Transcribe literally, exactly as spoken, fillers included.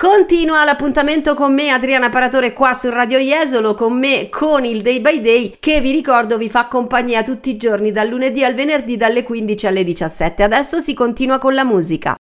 Continua l'appuntamento con me Adriana Paratore qua su Radio Jesolo, con me con il Day by Day che vi ricordo vi fa compagnia tutti i giorni dal lunedì al venerdì dalle quindici alle diciassette. Adesso si continua con la musica.